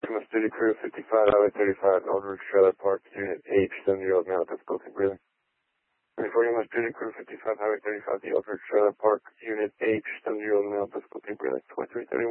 Lima Studio Crew 55, Highway 35, Aldridge Trailer Park, Unit H, 7-year-old male, difficulty breathing. 24 Lima Studio Crew 55, Highway 35, the Aldridge Trailer Park, Unit H, 7-year-old male, difficulty breathing. 2331.